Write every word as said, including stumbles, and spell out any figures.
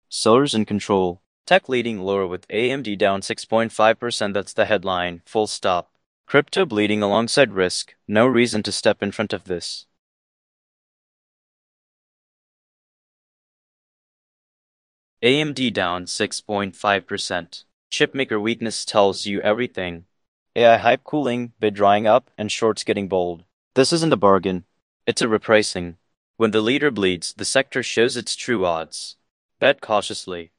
Sellers in control. Tech leading lower with A M D down six point five percent. That's the headline. Full stop. Crypto bleeding alongside risk. No reason to step in front of this. A M D down six point five percent. Chipmaker weakness tells you everything. A I hype cooling, bid drying up, and shorts getting bold. This isn't a bargain. It's a repricing. When the leader bleeds, the sector shows its true odds. Bet cautiously.